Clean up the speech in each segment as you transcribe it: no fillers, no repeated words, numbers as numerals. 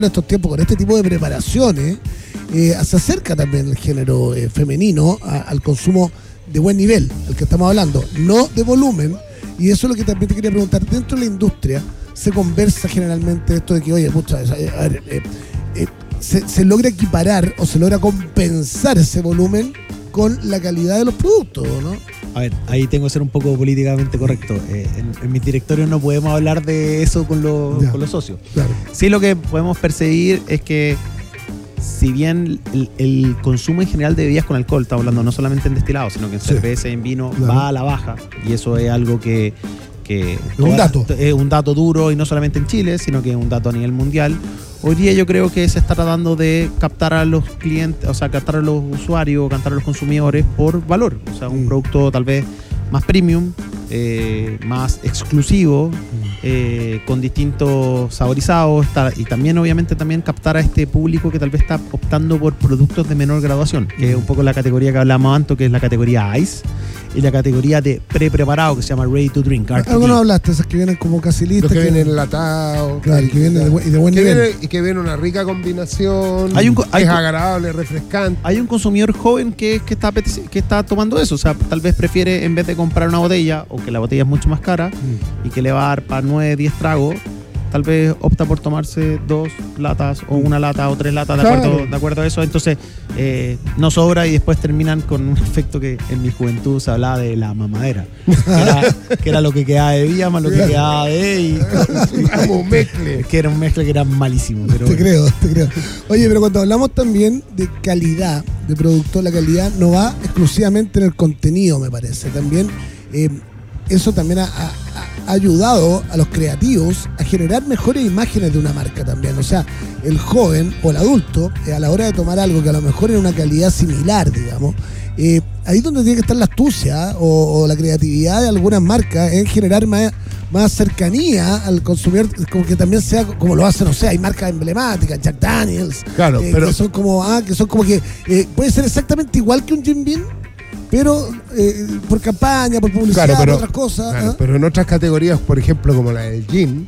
en estos tiempos con este tipo de preparaciones se acerca también el género femenino al consumo de buen nivel, al que estamos hablando, no de volumen. Y eso es lo que también te quería preguntar. Dentro de la industria se conversa generalmente esto de que, oye, se logra equiparar o se logra compensar ese volumen con la calidad de los productos, ¿no? A ver, ahí tengo que ser un poco políticamente correcto. En mis directorios no podemos hablar de eso con los socios. Claro. Sí, lo que podemos percibir es que si bien el consumo en general de bebidas con alcohol, estamos hablando no solamente en destilados, sino que en cerveza y en vino, claro, va a la baja, y eso es algo que es un dato duro, y no solamente en Chile, sino que es un dato a nivel mundial. Hoy día yo creo que se está tratando de captar a los clientes, o sea, captar a los usuarios, captar a los consumidores por valor. O sea, un producto tal vez más premium, más exclusivo, con distintos saborizados, y también obviamente también captar a este público que tal vez está optando por productos de menor graduación, que es un poco la categoría que hablábamos antes, que es la categoría ICE, y la categoría de pre-preparado, que se llama Ready to Drink. Algo no hablaste, esas que vienen como casi listas. Los que vienen enlatados. Claro, que vienen de buen nivel. Y que viene una rica combinación, es agradable, refrescante. Hay un consumidor joven que está tomando eso, o sea, tal vez prefiere, en vez de comprar una botella, o que la botella es mucho más cara, y que le va a dar para 9, 10 tragos, tal vez opta por tomarse 2 latas o una lata o 3 latas, de acuerdo a eso. Entonces no sobra, y después terminan con un efecto que en mi juventud se hablaba de la mamadera, que era lo que quedaba de vía más lo que quedaba de como un mezcle. Que era un mezcle que era malísimo. Pero te creo. Oye, pero cuando hablamos también de calidad de producto, la calidad no va exclusivamente en el contenido, me parece. También eso también ha ayudado a los creativos a generar mejores imágenes de una marca también. O sea, el joven o el adulto, a la hora de tomar algo que a lo mejor en una calidad similar, digamos, ahí es donde tiene que estar la astucia o la creatividad de algunas marcas en generar más cercanía al consumidor, como que también sea como lo hacen, o sea, hay marcas emblemáticas, Jack Daniels, claro, pero que son como puede ser exactamente igual que un Jim Beam, pero por campaña, por publicidad, por otras cosas. Claro, pero en otras categorías, por ejemplo, como la del gin,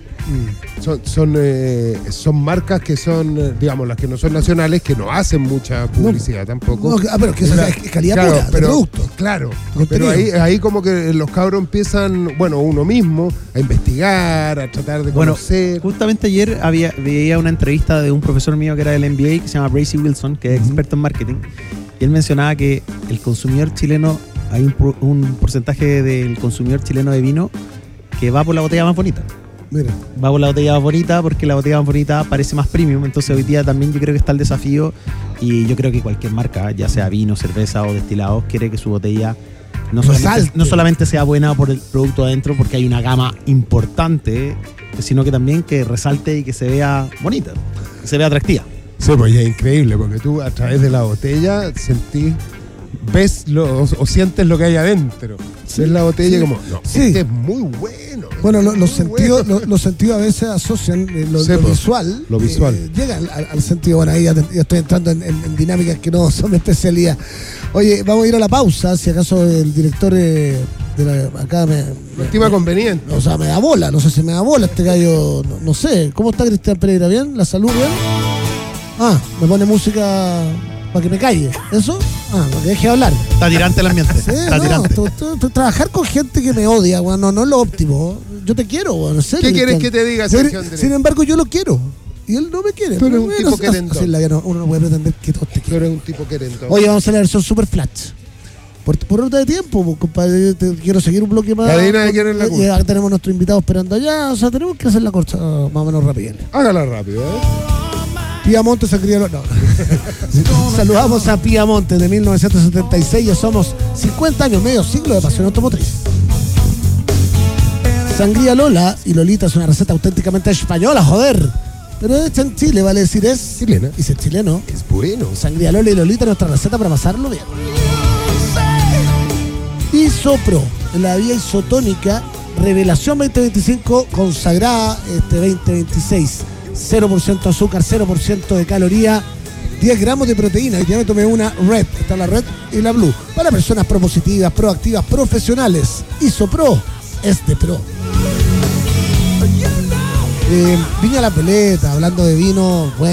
son marcas que son, digamos, las que no son nacionales, que no hacen mucha publicidad tampoco. Pero que es calidad pura de producto. Claro, pero ahí como que los cabros empiezan, uno mismo, a investigar, a tratar de conocer. Justamente ayer veía una entrevista de un profesor mío que era del MBA, que se llama Bracy Wilson, que es experto en marketing. Y él mencionaba que el consumidor chileno, hay un porcentaje del consumidor chileno de vino que va por la botella más bonita. Mira. Va por la botella más bonita porque la botella más bonita parece más premium. Entonces hoy día también yo creo que está el desafío, y yo creo que cualquier marca, ya sea vino, cerveza o destilados, quiere que su botella no solamente sea buena por el producto adentro, porque hay una gama importante, sino que también que resalte y que se vea bonita, que se vea atractiva. Sí, pues es increíble, porque tú a través de la botella ves o sientes lo que hay adentro. Ves la botella como, este es muy bueno. Bueno, los sentidos a veces asocian lo visual. Lo visual. Llega al sentido, ahí ya estoy entrando en dinámicas que no son mi especialidad. Oye, vamos a ir a la pausa, si acaso el director acá me estima conveniente. O sea, me da bola, no sé si me da bola este gallo, no sé. ¿Cómo está Cristian Pereira? ¿Bien? ¿La salud bien? Me pone música para que me calle. ¿Eso? Para que deje de hablar. Está tirante el ambiente. Sí, trabajar con gente que me odia, no es lo óptimo. Yo te quiero, en serio. ¿Qué quieres que te diga, Sergio Andrés? Sin embargo, yo lo quiero. Y él no me quiere. Pero es un tipo querendón. Uno no puede pretender que todos te quieran. Pero es un tipo querendón. Oye, vamos a la versión super flash. Por orden de tiempo, compadre, quiero seguir un bloque más. Ya tenemos nuestro invitado esperando allá. O sea, tenemos que hacer la corta más o menos rápido. Hágala rápido, Piamonte Sangría Lola. Saludamos a Piamonte de 1976. Ya somos 50 años, medio siglo de pasión automotriz. Sangría Lola y Lolita es una receta auténticamente española, joder. Pero hecha en Chile, vale decir, es chilena. Y es chileno. Es bueno. Sangría Lola y Lolita, nuestra receta para pasarlo bien. Isopro, la vía isotónica, revelación 2025, consagrada 2026. 0% azúcar, 0% de caloría, 10 gramos de proteína. Y ya me tomé una Red. Está la Red y la Blue. Para personas propositivas, proactivas, profesionales. Isopro es de pro. Viña La Peleta, hablando de vino, bueno.